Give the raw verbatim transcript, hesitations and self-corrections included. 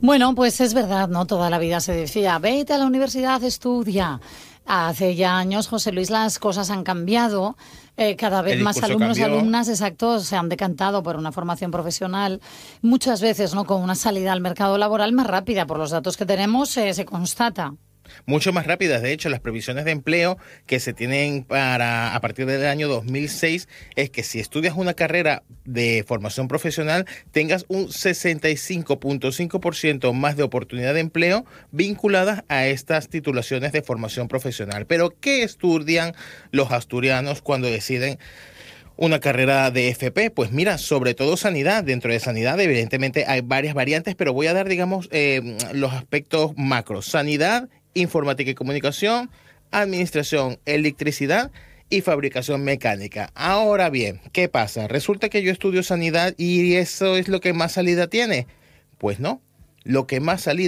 Bueno, pues es verdad, ¿no? Toda la vida se decía, vete a la universidad, estudia. Hace ya años, José Luis, las cosas han cambiado. Eh, cada vez El más discurso alumnos y cambió. alumnas, exacto, se han decantado por una formación profesional, muchas veces, ¿no? Con una salida al mercado laboral más rápida. Por los datos que tenemos, eh, se constata. Mucho más rápidas. De hecho, las previsiones de empleo que se tienen para a partir del año dos mil seis es que si estudias una carrera de formación profesional tengas un sesenta y cinco punto cinco por ciento más de oportunidad de empleo vinculadas a estas titulaciones de formación profesional. Pero ¿qué estudian los asturianos cuando deciden una carrera de F P? Pues mira, sobre todo sanidad. Dentro de sanidad, evidentemente, hay varias variantes, pero voy a dar, digamos, eh, los aspectos macros. Sanidad, informática y comunicación, administración, electricidad y fabricación mecánica. Ahora bien, ¿qué pasa? Resulta que yo estudio sanidad y eso es lo que más salida tiene. Pues no, lo que más salida